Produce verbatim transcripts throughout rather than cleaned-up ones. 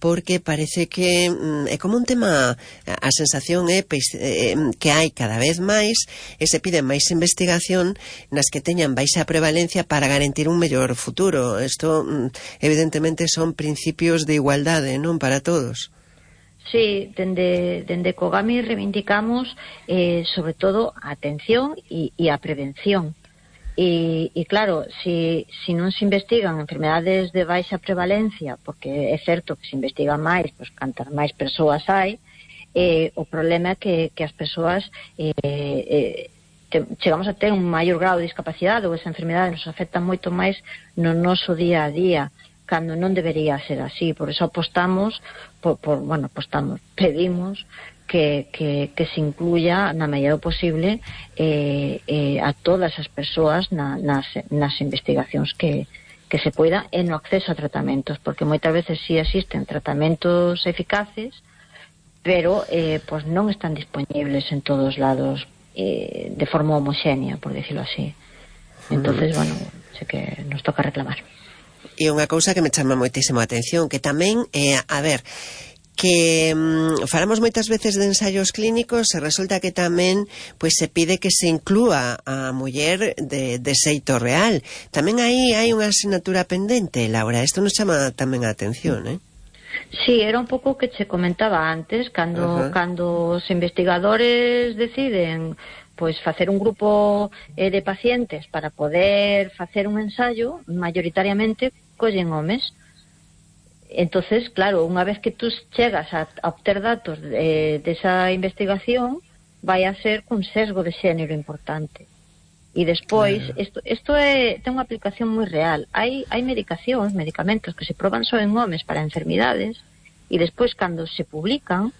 porque parece que mm, é como un tema, a sensación é pois, eh, que hai cada vez máis e se pide máis investigación nas que teñan baixa prevalencia para garantir un mellor futuro. Isto mm, evidentemente son principios de igualdade, non, para todos. Sí, dende, dende Cogami reivindicamos eh, sobre todo a atención e, e a prevención. E, e claro, si, si non se investigan enfermedades de baixa prevalencia, porque é certo que se investigan máis, pois cantas máis persoas hai, eh, o problema é que, que as persoas eh, eh, te, chegamos a ter un maior grado de discapacidade, ou esa enfermedade nos afecta moito máis no noso día a día, cando non debería ser así. Por eso apostamos, por, por, bueno, apostamos, pedimos Que, que, que se incluya na medida posible eh, eh, a todas as persoas na, nas, nas investigacións que, que se poida e no acceso a tratamentos, porque moitas veces sí existen tratamentos eficaces, pero eh, pues non están disponibles en todos os lados eh, de forma homogénea, por decirlo así. Entonces, mm. bueno, sé que nos toca reclamar. E unha cousa que me chama moitísimo a atención, que tamén, eh, a ver, que mm, falamos moitas veces de ensaios clínicos e resulta que tamén pois se pide que se inclúa a muller de, de xeito real. Tamén aí hai unha asignatura pendente, Laura. Isto nos chama tamén a atención, eh? Sí, era un pouco o que che comentaba antes, cando, uh-huh. cando os investigadores deciden pois facer un grupo eh, de pacientes para poder facer un ensaio, mayoritariamente collen homes. Entonces, claro, unha vez que tú chegas a, a obter datos de, de esa investigación, vai a ser cun sesgo de xénero importante. E despois, isto, isto é, ten unha aplicación moi real. Hai, hai medicacións, medicamentos que se proban só en homes para enfermidades, e despois, cando se publican,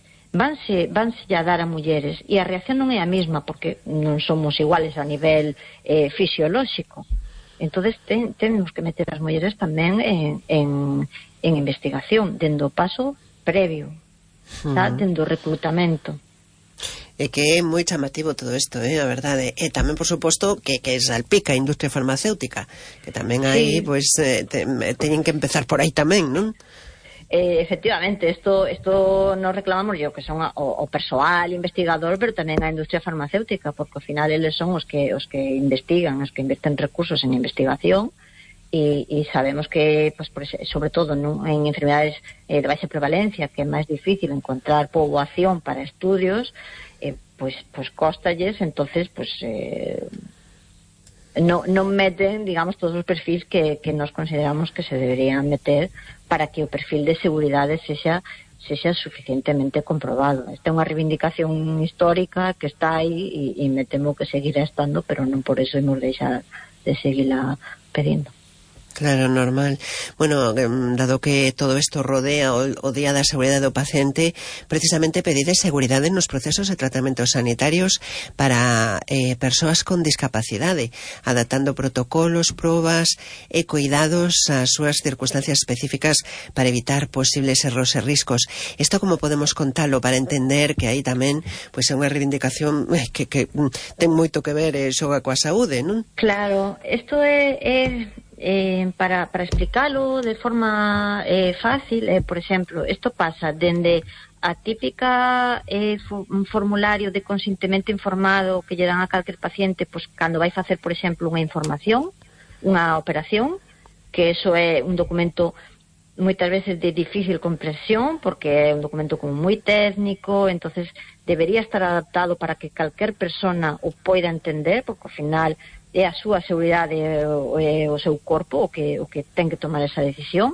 vanse, vanse a dar a mulleres. E a reacción non é a mesma, porque non somos iguales a nivel eh, fisiolóxico. Entonces, ten, tenemos que meter as mulleres tamén en... en en investigación, dendo paso previo, uh-huh. tá? Dendo reclutamento. É que é moi chamativo todo isto, eh, a verdade. E tamén, por suposto, que, que salpica a industria farmacéutica, que tamén aí, sí. pois, eh, te, teñen que empezar por aí tamén, non? Eh, efectivamente, esto, esto nos reclamamos yo, que son a, o, o persoal investigador, pero tamén a industria farmacéutica, porque ao final eles son os que, os que investigan, os que invisten recursos en investigación. Y, y sabemos que, pues, por, sobre todo ¿no? en enfermedades eh, de baixa prevalencia, que é máis difícil encontrar poboación para estudios, eh, pues, pues costalles, entonces pues eh, no, non meten, digamos, todos os perfis que, que nos consideramos que se deberían meter para que o perfil de seguridade sexa, sexa suficientemente comprobado. Esta é unha reivindicación histórica que está aí e, e me temo que seguirá estando, pero non por eso imos deixar de seguirla pedindo. Claro, normal. Bueno, dado que todo isto rodea o, o Día da Seguridade do Paciente, precisamente pedide seguridade nos procesos de tratamentos sanitarios para eh, persoas con discapacidade, adaptando protocolos, probas e cuidados ás súas circunstancias específicas para evitar posibles erros e riscos. Isto como podemos contalo para entender que aí tamén pois é unha reivindicación que, que ten moito que ver e xoga coa saúde, non? Claro, isto é... é... Eh, para, para explicarlo de forma eh, fácil, eh, por exemplo, isto pasa dende a típica eh, un formulario de consentimento informado que lle dan a calquer paciente pois, cando vai facer, por exemplo, unha información, unha operación, que eso é un documento moitas veces de difícil comprensión, porque é un documento como moi técnico, entonces debería estar adaptado para que calquer persona o poida entender, porque ao final é a súa seguridade e o, o seu corpo o que, o que ten que tomar esa decisión,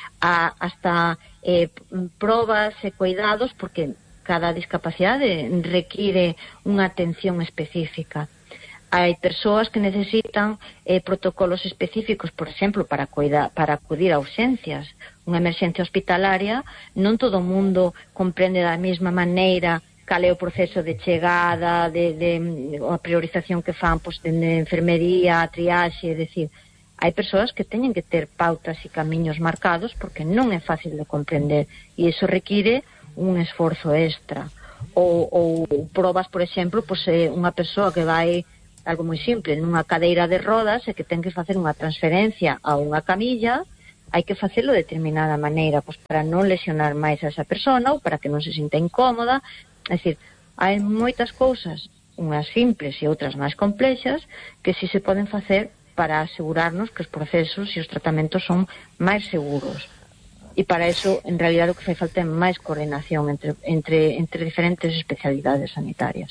a, hasta eh, probas e cuidados, porque cada discapacidade require unha atención específica. Hai persoas que necesitan eh, protocolos específicos, por exemplo, para, cuidar, para acudir a urxencias. Unha emerxencia hospitalaria, non todo o mundo comprende da mesma maneira cal é o proceso de chegada, de, de a priorización que fan pois, de, de enfermería, a triaxe, é dicir, hai persoas que teñen que ter pautas e camiños marcados porque non é fácil de comprender e iso require un esforzo extra. Ou, ou probas, por exemplo, pois, unha persoa que vai, algo moi simple, nunha cadeira de rodas e que ten que facer unha transferencia a unha camilla, hai que facelo de determinada maneira, pois para non lesionar máis a esa persona ou para que non se sinta incómoda. É dicir, hai moitas cousas, unhas simples e outras máis complexas, que si se poden facer para asegurarnos que os procesos e os tratamentos son máis seguros. E para eso, en realidad, o que fai falta é máis coordinación entre, entre, entre diferentes especialidades sanitarias.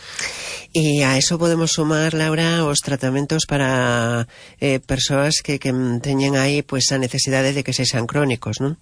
E a eso podemos sumar, Laura, os tratamentos para eh, persoas que, que teñen aí pues, a necesidade de que sexan crónicos, non?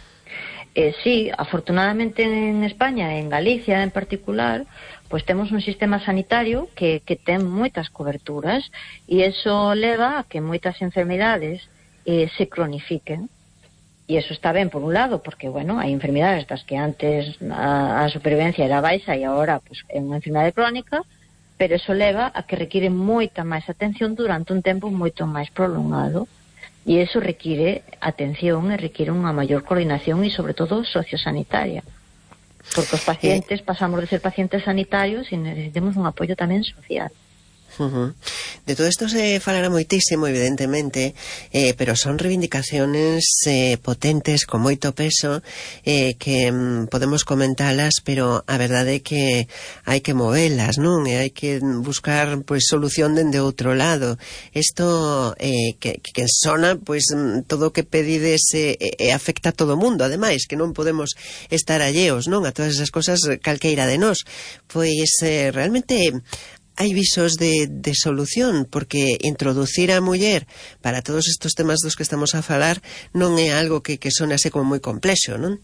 Eh, sí, afortunadamente en España, en Galicia en particular, pues temos un sistema sanitario que, que ten moitas coberturas e eso leva a que moitas enfermidades eh, se cronifiquen. E eso está ben por un lado, porque, bueno, hai enfermidades das que antes a, a supervivencia era baixa e agora pues, é unha enfermidade crónica, pero eso leva a que require moita máis atención durante un tempo moito máis prolongado, e eso require atención e require unha maior coordinación e, sobre todo, sociosanitaria, porque os pacientes pasamos de ser pacientes sanitarios e necesitamos un apoio tamén social. Uh-huh. De todo isto se falará moitísimo, evidentemente, eh, pero son reivindicaciones eh, potentes, con moito peso, eh, que mm, podemos comentalas, pero a verdade é que hai que movelas, non? E hai que buscar pois solución dende outro lado. Isto eh, que, que sona, pois todo o que pedides eh, eh, afecta a todo o mundo, ademais, que non podemos estar alleos, non? A todas esas cosas calqueira de nós. Pois eh, realmente hai visos de, de solución, porque introducir a muller para todos estos temas dos que estamos a falar non é algo que, que son así como moi complexo, non?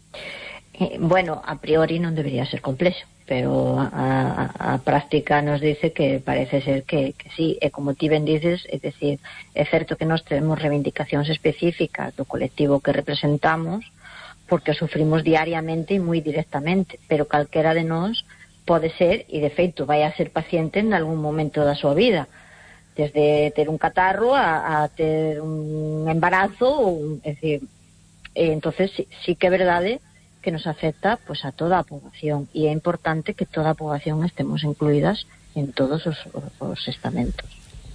Eh, bueno, a priori non debería ser complexo, pero a, a, a práctica nos dice que parece ser que, que sí, e como ti ben dices, é dicir, é certo que nós temos reivindicacións específicas do colectivo que representamos, porque sufrimos diariamente e moi directamente, pero calquera de nós pode ser, e de feito vai a ser paciente en algún momento da súa vida, desde ter un catarro a, a ter un embarazo, ou, é dicir, e entonces sí, sí que é verdade que nos afecta pues, a toda a poboación, e é importante que toda a poboación estemos incluídas en todos os, os estamentos.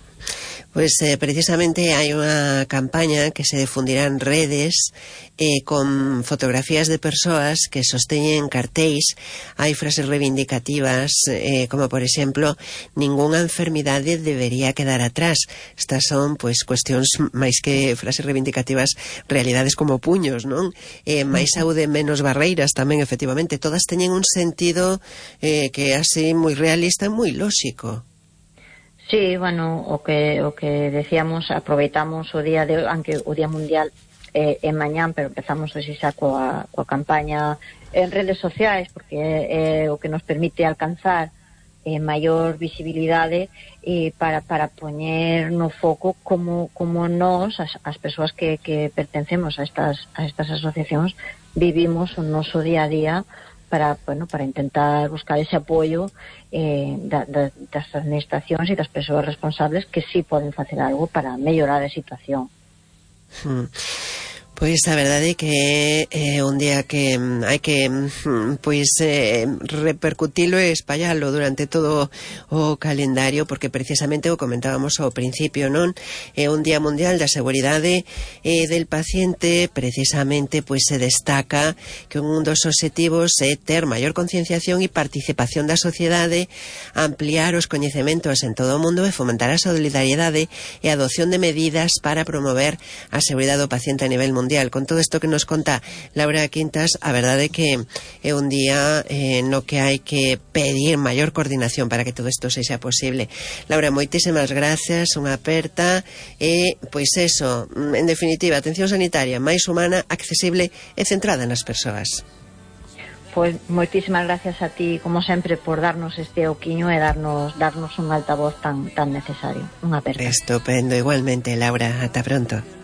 Pois eh, precisamente hai unha campaña que se difundirá en redes eh, con fotografías de persoas que sosteñen cartéis. Hai frases reivindicativas eh, como por exemplo, ningunha enfermidade debería quedar atrás. Estas son pois cuestións máis que frases reivindicativas, realidades como puños, non? Eh, máis saúde, menos barreiras tamén, efectivamente. Todas teñen un sentido eh, que é así moi realista e moi lóxico. Sí, bueno, o que o que decíamos, aproveitamos o día de aunque o Día Mundial é eh, mañán, pero empezamos hoxe xa coa, coa campaña en redes sociais, porque é, é o que nos permite alcanzar eh, maior visibilidade e para, para poñer no foco como, como nós, as, as persoas que, que pertencemos a estas, a estas asociacións, vivimos o noso día a día para, bueno, para intentar buscar ese apoio eh, da, da, das administracións e das persoas responsables que sí poden facer algo para mellorar a situación. Hmm. Pois a verdade é que é un día que hai que pois eh, repercutilo e espallalo durante todo o calendario, porque precisamente o comentábamos ao principio, non? É un día mundial da seguridade eh, del paciente. Precisamente pois se destaca que un dos obxectivos é ter maior concienciación e participación da sociedade, ampliar os coñecementos en todo o mundo e fomentar a solidariedade e a adopción de medidas para promover a seguridade do paciente a nivel mundial. Con todo isto que nos conta Laura Quintas, a verdade é que é un día eh, no que hai que pedir maior coordinación para que todo isto sexa posible. Laura, moitísimas gracias, unha aperta e, pois eso, en definitiva, atención sanitaria máis humana, accesible e centrada nas persoas. Pois moitísimas gracias a ti, como sempre, por darnos este oquiño e darnos darnos un altavoz tan tan necesario. Unha aperta. Estupendo, igualmente, Laura, ata pronto.